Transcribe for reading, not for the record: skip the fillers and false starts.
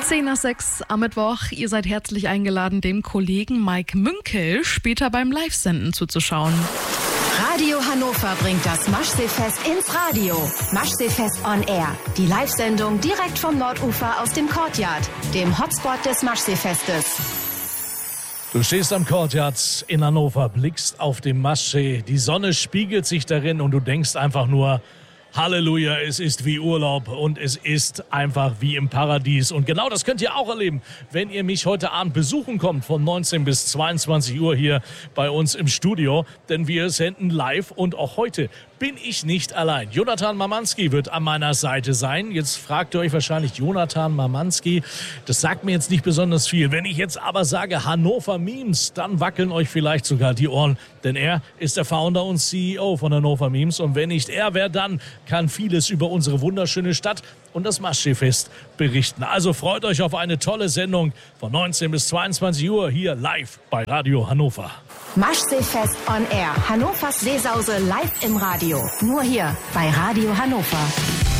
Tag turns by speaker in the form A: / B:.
A: 10 nach 6 am Mittwoch. Ihr seid herzlich eingeladen, dem Kollegen Mike Münkel später beim Live-Senden zuzuschauen.
B: Radio Hannover bringt das Maschseefest ins Radio. Maschseefest on Air. Die Live-Sendung direkt vom Nordufer aus dem Courtyard, dem Hotspot des Maschseefestes.
C: Du stehst am Courtyard in Hannover, blickst auf den Maschsee, die Sonne spiegelt sich darin und du denkst einfach nur: Halleluja, es ist wie Urlaub und es ist einfach wie im Paradies. Und genau das könnt ihr auch erleben, wenn ihr mich heute Abend besuchen kommt von 19 bis 22 Uhr hier bei uns im Studio. Denn wir senden live und auch heute bin ich nicht allein. Jonathan Mamanski wird an meiner Seite sein. Jetzt fragt ihr euch wahrscheinlich, Jonathan Mamanski, das sagt mir jetzt nicht besonders viel. Wenn ich jetzt aber sage Hannover Memes, dann wackeln euch vielleicht sogar die Ohren. Denn er ist der Founder und CEO von Hannover Memes. Und wenn nicht er, wer dann kann vieles über unsere wunderschöne Stadt und das Maschseefest berichten. Also freut euch auf eine tolle Sendung von 19 bis 22 Uhr hier live bei Radio Hannover.
B: Maschseefest on Air. Hannovers Seesause live im Radio. Nur hier bei Radio Hannover.